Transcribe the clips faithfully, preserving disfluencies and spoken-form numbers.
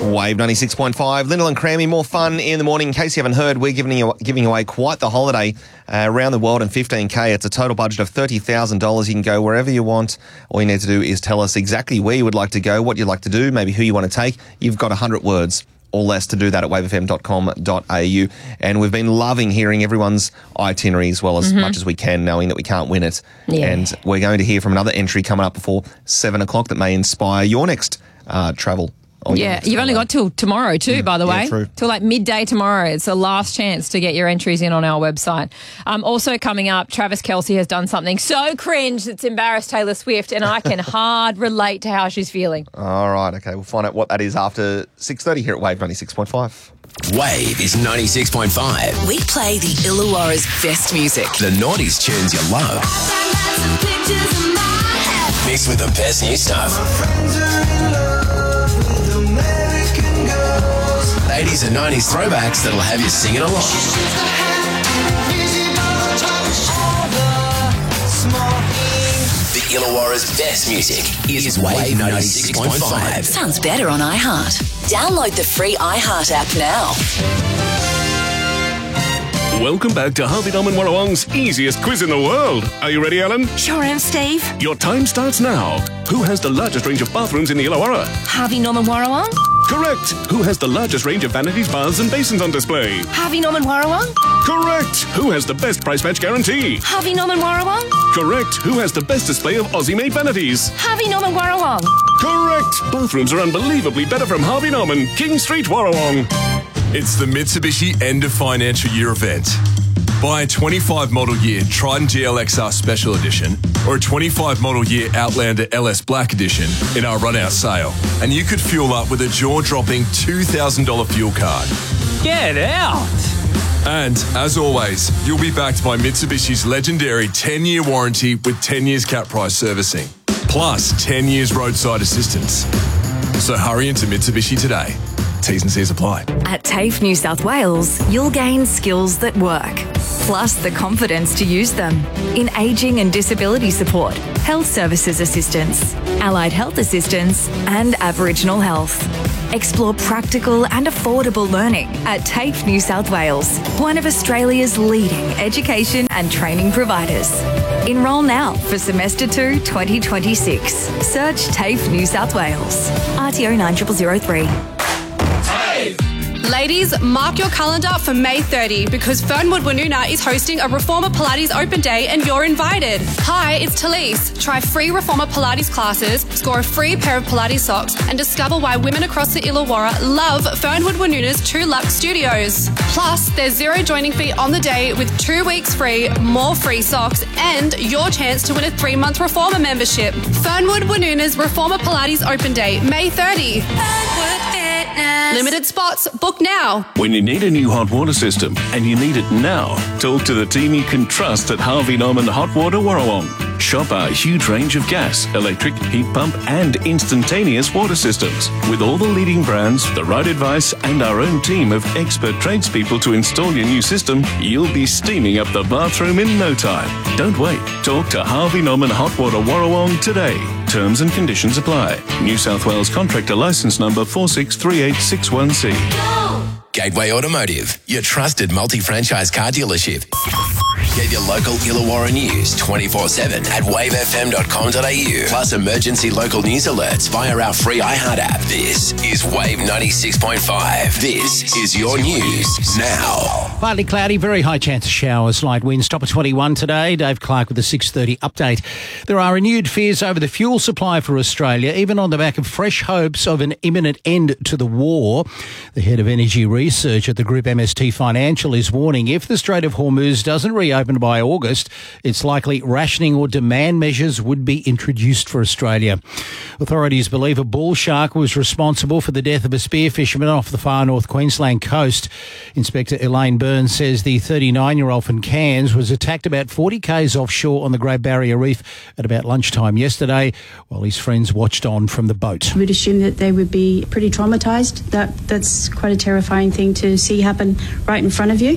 Wave ninety-six point five, Lyndall and Crammy, more fun in the morning. In case you haven't heard, we're giving you, giving away quite the holiday uh, around the world in fifteen K. It's a total budget of thirty thousand dollars. You can go wherever you want. All you need to do is tell us exactly where you would like to go, what you'd like to do, maybe who you want to take. You've got one hundred words or less to do that at wave f m dot com dot a u. And we've been loving hearing everyone's itinerary as well as mm-hmm. much as we can, knowing that we can't win it. Yeah. And we're going to hear from another entry coming up before seven o'clock that may inspire your next uh, travel. Yeah, you've only got till tomorrow too, mm, by the yeah, way. True. Till like midday tomorrow. It's the last chance to get your entries in on our website. Um, also coming up, Travis Kelce has done something so cringe it's embarrassed Taylor Swift, and I can hard relate to how she's feeling. All right, okay. We'll find out what that is after six thirty here at Wave ninety-six point five. Wave is ninety-six point five. We play the Illawarra's best music. The noughties tunes you love. Mixed with the best new stuff. eighties and nineties throwbacks that'll have you singing along. The Illawarra's best music is Wave ninety-six point five. Sounds better on iHeart. Download the free iHeart app now. Welcome back to Harvey Norman Warrawong's easiest quiz in the world. Are you ready, Ellen? Sure am, Steve. Your time starts now. Who has the largest range of bathrooms in the Illawarra? Harvey Norman Warrawong. Correct. Who has the largest range of vanities, baths and basins on display? Harvey Norman Warrawong. Correct. Who has the best price match guarantee? Harvey Norman Warrawong. Correct. Who has the best display of Aussie-made vanities? Harvey Norman Warrawong. Correct. Bathrooms are unbelievably better from Harvey Norman, King Street, Warrawong. It's the Mitsubishi end of financial year event. Buy a twenty-five model year Triton G L X R Special Edition or a twenty-five model year Outlander L S Black Edition in our run-out sale, and you could fuel up with a jaw-dropping two thousand dollars fuel card. Get out! And, as always, you'll be backed by Mitsubishi's legendary ten-year warranty with ten years cap price servicing, plus ten years roadside assistance. So hurry into Mitsubishi today. T's and C's apply. At TAFE New South Wales, you'll gain skills that work, plus the confidence to use them in ageing and disability support, health services assistance, allied health assistance, and Aboriginal health. Explore practical and affordable learning at TAFE New South Wales, one of Australia's leading education and training providers. Enrol now for Semester two twenty twenty-six. Search TAFE New South Wales. R T O nine zero zero zero three. Ladies, mark your calendar for May thirtieth because Fernwood Woonona is hosting a Reformer Pilates Open Day and you're invited. Hi, it's Talise. Try free Reformer Pilates classes, score a free pair of Pilates socks and discover why women across the Illawarra love Fernwood Woonona's True Luxe Studios. Plus, there's zero joining fee on the day with two weeks free, more free socks and your chance to win a three-month Reformer membership. Fernwood Woonona's Reformer Pilates Open Day, May thirtieth. Fernwood Fitness. Limited spots. Book now. When you need a new hot water system, and you need it now, talk to the team you can trust at Harvey Norman Hot Water Warrawong. Shop our huge range of gas, electric, heat pump and instantaneous water systems. With all the leading brands, the right advice and our own team of expert tradespeople to install your new system, you'll be steaming up the bathroom in no time. Don't wait. Talk to Harvey Norman Hot Water Warrawong today. Terms and conditions apply. New South Wales Contractor Licence Number four six three eight six one C. Gateway Automotive, your trusted multi-franchise car dealership. Get your local Illawarra news twenty-four seven at wave f m dot com dot a u. Plus emergency local news alerts via our free iHeart app. This is Wave ninety-six point five. This is your news now. Partly cloudy, very high chance of showers, light winds, top of twenty-one today. Dave Clark with the six thirty update. There are renewed fears over the fuel supply for Australia, even on the back of fresh hopes of an imminent end to the war. The head of energy research at the group M S T Financial is warning if the Strait of Hormuz doesn't reopen by August, it's likely rationing or demand measures would be introduced for Australia. Authorities believe a bull shark was responsible for the death of a spearfisherman off the far north Queensland coast. Inspector Elaine Burns says the thirty-nine-year-old from Cairns was attacked about forty kays offshore on the Great Barrier Reef at about lunchtime yesterday while his friends watched on from the boat. I would assume that they would be pretty traumatised. That, that's quite a terrifying thing to see happen right in front of you.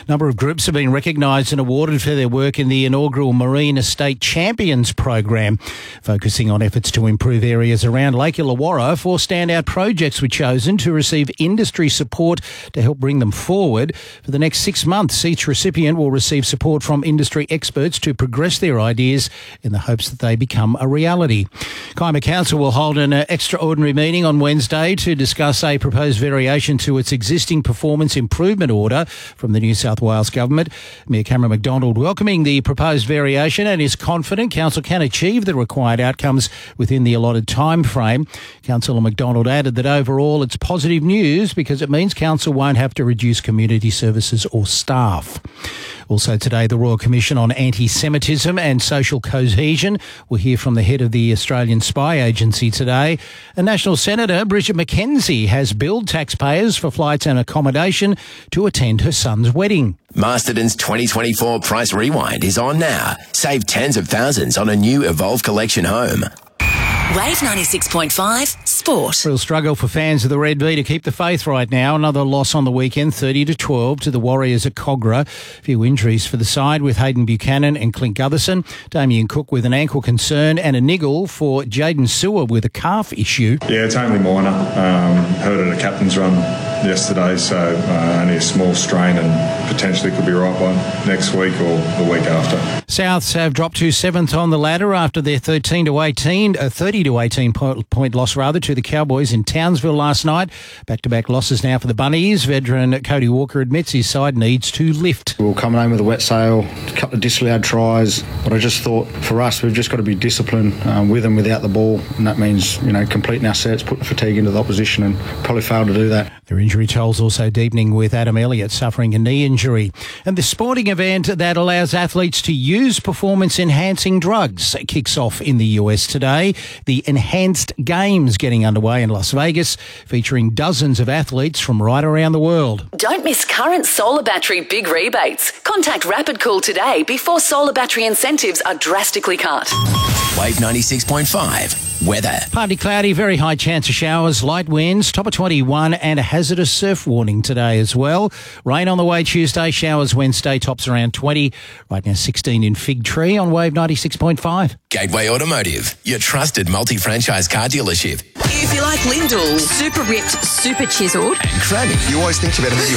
A number of groups have been recognised and awarded for their work in the inaugural Marine Estate Champions program, focusing on efforts to improve areas around Lake Illawarra. Four standout projects were chosen to receive industry support to help bring them forward. For the next six months, each recipient will receive support from industry experts to progress their ideas in the hopes that they become a reality. Kaima Council will hold an uh, extraordinary meeting on Wednesday to discuss a proposed variation to its existing performance improvement order from the New South Wales Government. Mayor Cameron McDonald welcoming the proposed variation and is confident Council can achieve the required outcomes within the allotted time frame. Councillor McDonald added that overall it's positive news because it means Council won't have to reduce community services or staff. Also today, the Royal Commission on Anti-Semitism and Social Cohesion. We'll hear from the head of the Australian Spy Agency today. And National Senator Bridget McKenzie has billed taxpayers for flights and accommodation to attend her son's wedding. Masterton's twenty twenty-four Price Rewind is on now. Save tens of thousands on a new Evolve Collection home. Wave ninety-six point five Sport. Real struggle for fans of the Red Bee to keep the faith right now. Another loss on the weekend, thirty to twelve to the Warriors at Cogra. A few injuries for the side with Hayden Buchanan and Clint Gutherson. Damien Cook with an ankle concern and a niggle for Jaden Sewer with a calf issue. Yeah, it's only minor. Um, heard at a captain's run yesterday, so uh, only a small strain and potentially could be right by next week or the week after. Souths have dropped to seventh on the ladder after their thirteen to eighteen, uh, thirty to eighteen point, point loss rather to the Cowboys in Townsville last night. Back-to-back losses now for the Bunnies. Veteran Cody Walker admits his side needs to lift. We were coming home with a wet sail, a couple of disallowed tries, but I just thought for us we've just got to be disciplined um, with and without the ball, and that means you know completing our sets, putting fatigue into the opposition, and probably failed to do that. Their injury tolls also deepening with Adam Elliott suffering a knee injury. And the sporting event that allows athletes to use performance-enhancing drugs kicks off in the U S today. The Enhanced Games getting underway in Las Vegas, featuring dozens of athletes from right around the world. Don't miss current solar battery big rebates. Contact Rapid Cool today before solar battery incentives are drastically cut. Wave ninety-six point five. Weather. Partly cloudy, very high chance of showers, light winds, top of twenty-one, and a hazardous surf warning today as well. Rain on the way Tuesday, showers Wednesday, tops around twenty. Right now sixteen in Fig Tree on Wave ninety-six point five. Gateway Automotive, your trusted multi-franchise car dealership. If you like Lindell, super ripped, super chiseled, And Cranny. You always think you're better than you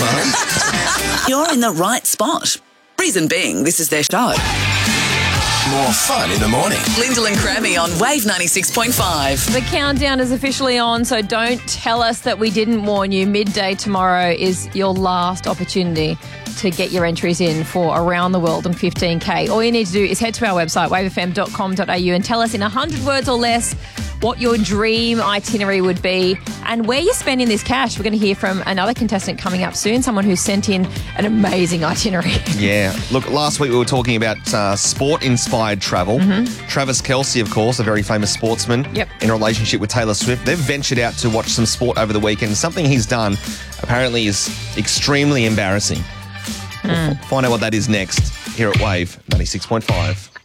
are. you're in the right spot. Reason being, this is their show. More fun in the morning. Lindell and Crammy on Wave ninety-six point five. The countdown is officially on, so don't tell us that we didn't warn you. Midday tomorrow is your last opportunity to get your entries in for Around the World and fifteen K. All you need to do is head to our website, wave f m dot com dot a u, and tell us in one hundred words or less what your dream itinerary would be and where you're spending this cash. We're going to hear from another contestant coming up soon, someone who sent in an amazing itinerary. Yeah. Look, last week we were talking about uh, sport-inspired travel. Mm-hmm. Travis Kelce, of course, a very famous sportsman Yep. in relationship with Taylor Swift. They've ventured out to watch some sport over the weekend. Something he's done apparently is extremely embarrassing. Mm. We'll find out what that is next here at Wave ninety-six point five.